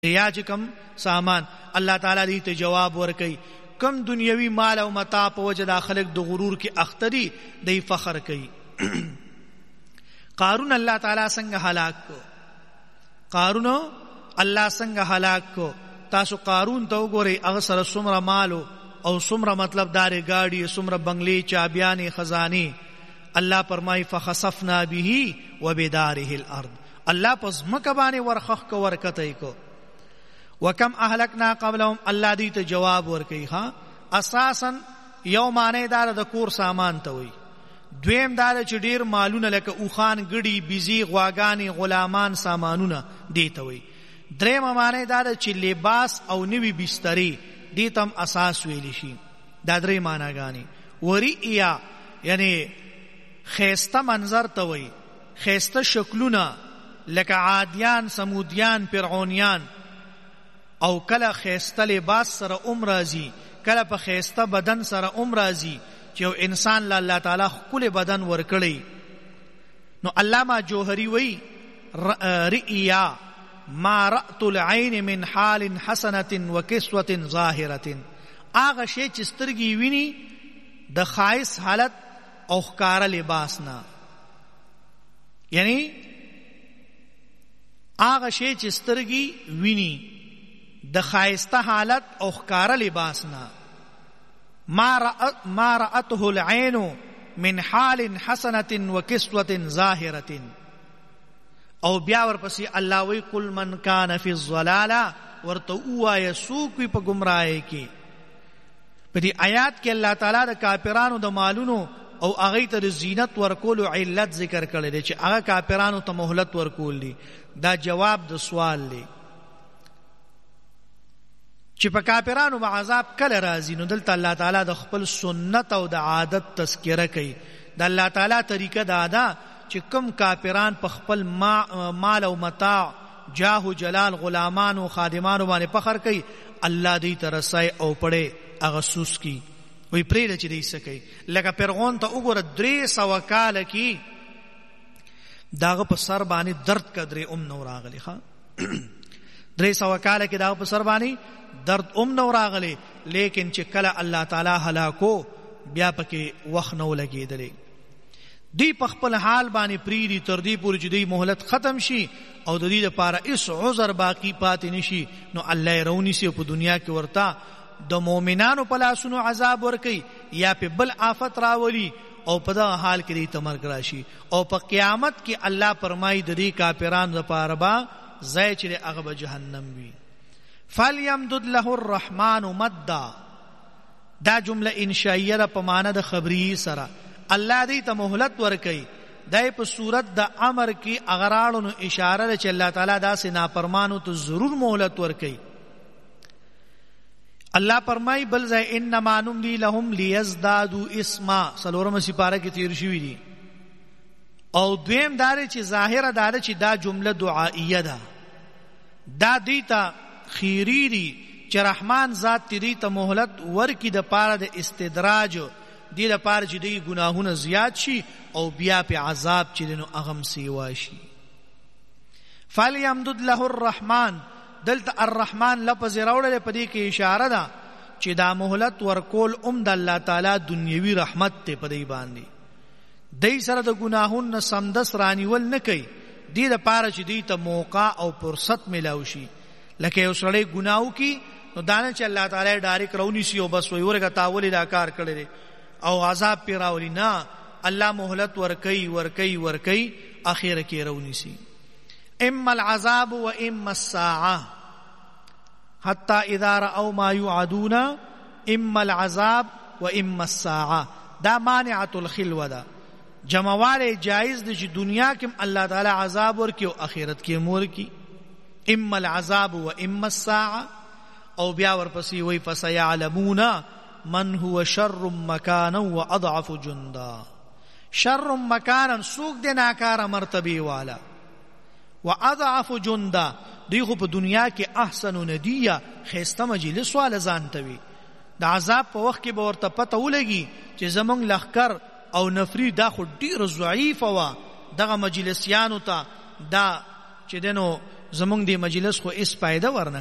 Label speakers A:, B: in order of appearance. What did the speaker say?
A: یا چې کم سامان الله تعالی دې ته جواب ورکړي. کم دنیوي مال او متاع په وجه د خلق د غرور کې اختری دی فخر کوي. قارون الله تعالی څنګه هلاک کو؟ قارون الله څنګه هلاک کو؟ تاسو قارون ته وګورئ، هغه سره څومره مالو او څومره مطلب دارې گاڑی، څومره بنگلې، چابیانې، خزانې. الله فرمای فخسفنا به وبداره الارض، الله پس مکه باندې ورخخ کو ورکته کو. وکم اهلکنا قبلهم، الله دې ته جواب ورکړي. ها اساسا یو معنی دار د کور سامان ته وي، دویم دار چې ډیر مالونه لکه اوخان، ګړي، بيزي، غواګانې، غلامان، سامانونه دې ته وي. دریم معنی دار چې لباس او نوی بسترې دې تم اساس ویل شي. دا درې معناګانې. ورئیا یعنی خیسته منظر ته وي، خیسته شکلونه لکه عادیان، سمودیان، فرعونیان. او کله خیسته لباس سره راځي، کله په خیسته بدن سره راځي چې یو انسان له الله تعالی خپل بدن ورکړي. نو علامه جوهری وی رئیا ما رأت العين من حال حسنة وكسوة ظاهرة، هغه شی چې سترګې ویني د خایس حالت او ښکارا لباس نه، یعنی هغه شی چې سترګې ویني د خایسته حالت او ښکارا لباس نه. ما رأته العين من حال حسنة وكسوة ظاهرة. او بیا ورپسې الله وی قل من کان فی الضلالة، ورته وایا څوک په گمراهی کې. په دې آیات کې الله تعالی د کافرانو د مالونو او هغه ته زینت ورکول علت ذکر کړی دی چې هغه کافرانو ته مهلت ورکول دي. دا جواب د سوال دی چې په کافرانو به عذاب کله راځي. نو دلته الله تعالی د خپل سنت او د عادت تذکره کوي. د الله تعالی طریقه دا ده چې کم کافران په خپل مال او متاع، جاه و جلال، غلامان او خادمانو باندې فخر کوي، الله دې ته رسای او پړې هغه سوس کی وی پرې چې دې سکی. لکه فرعون ته وګوره 300 کال کې داغه په سر باندې درد کدرې نو راغلی. ها 300 کال کې داغه په سر باندې درد نو راغلی، لیکن چې کله الله تعالی هلاکو بیا پکې وخت نو لګېدلی. دی په خپل حال باندې پریری تر دې پورې چې دی مهلت ختم شي او د دې لپاره هیڅ عذر باقی پاتې نشي. نو الله رونی سي په دنیا کې ورتا د مؤمنانو په لاسونو عذاب ورکي، یا په بل آفت راولي او په دا حال کې دی تمرګ راشي. او په قیامت کې الله فرمایي د دې کافرانو لپاره با ځای چې هغه به جهنم وي. فلیمدد له الرحمن مدا، دا جمله انشائیه په معنا د خبری سره. الله دې ته مهلت ورکي. دای په صورت د امر کې اغراړو اشاره ده چې الله تعالی داسې نافرمانو ته ضرور مهلت ورکي. الله فرمای بل ځای انما نملی لهم لیزدادوا اسما، سلورم سپاره کې تیر شوی دي. او دویم دار چې ظاهر دار چې دا جمله دعائیه ده، دا دیتا خیری دی چې رحمان ذات دې ته مهلت ورکی د پاره د استدراج، دې لپاره چې دې ګناهونه زیات شي او بیا په عذاب چې نو اغم سیوا شي. فلیمدد له الرحمن، دلته الرحمن لفظ راوړل په دې کې اشاره ده چې دا مهلت ورکول د الله تعالی دنیوي رحمت ته په دې باندې. دې سره د ګناهونو سمدس رانیول نه کوي، دې لپاره چې دې ته موقع او فرصت ملاوي شي. لکه یو سړی ګناو کی نو دانه چې الله تعالی ډایرک رونی سی او بس وي ورګه تاول دا کار کړی او عذاب پیراولی. نه، الله مهلت ورکی ورکی ورکی اخر کې رونی سی. اما العذاب و اما الساعه حتى اذا راوا ما يوعدون، اما العذاب و اما الساعه، دا مانعه الخلوه ده. جمعواله جائز دي چې دنیا کې الله تعالی عذاب ورکی او اخرت کې مور کی. اما العذاب و اما الساعه. او بیا ورپسې وی فسيعلمون من هو شر مکانا و اضعف جندا. شر مکانا سوق دے ناکار مرتبی والا، و اضعف جندا دی خو په دنیا کې احسن ندیه خیسته مجلس والا ځانتوي. د عذاب په وخت کې به ورته پته ولګي چې زمونږ لخر او نفری دا خو ډیر ضعیف و، دغه مجلسیانو ته دا چې دنو زمونږ دی مجلس خو اس پایده ورنه